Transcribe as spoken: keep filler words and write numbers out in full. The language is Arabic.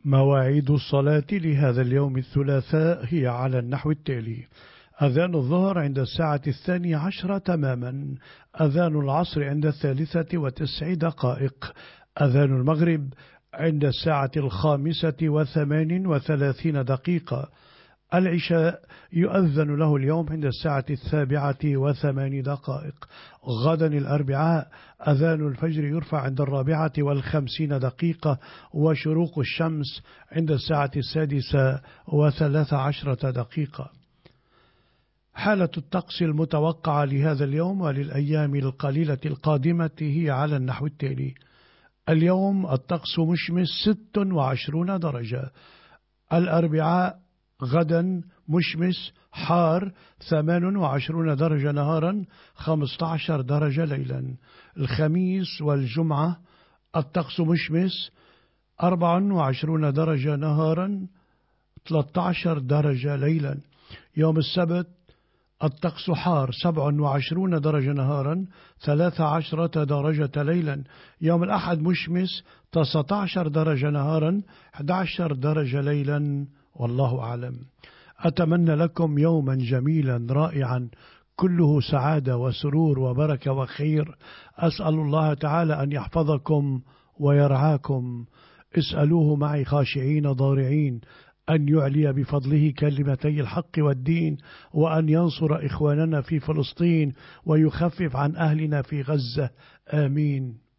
مواعيد الصلاة لهذا اليوم الثلاثاء هي على النحو التالي: أذان الظهر عند الساعة الثانية عشرة تماما، أذان العصر عند الثالثة وتسع دقائق، أذان المغرب عند الساعة الخامسة وثمان وثلاثين دقيقة، العشاء يؤذن له اليوم عند الساعة السابعة وثمان دقائق. غدا الأربعاء أذان الفجر يرفع عند الرابعة والخمسين دقيقة، وشروق الشمس عند الساعة السادسة وثلاث عشرة دقيقة. حالة الطقس المتوقعة لهذا اليوم وللأيام القليلة القادمة هي على النحو التالي: اليوم الطقس مشمس ست وعشرون درجة، الأربعاء غدا مشمس حار ثمان وعشرون درجة نهارا، خمسة عشر درجة ليلا. الخميس والجمعة الطقس مشمس أربع وعشرون درجة نهارا، ثلاثة عشر درجة ليلا. يوم السبت الطقس حار سبع وعشرون درجة نهارا، ثلاث عشرة درجة ليلا. يوم الأحد مشمس تسعة عشر درجة نهارا، أحد عشر درجة ليلا. والله أعلم. أتمنى لكم يوما جميلا رائعا كله سعادة وسرور وبركة وخير. أسأل الله تعالى أن يحفظكم ويرعاكم. اسألوه معي خاشعين ضارعين أن يعلي بفضله كلمتي الحق والدين، وأن ينصر إخواننا في فلسطين ويخفف عن أهلنا في غزة. آمين.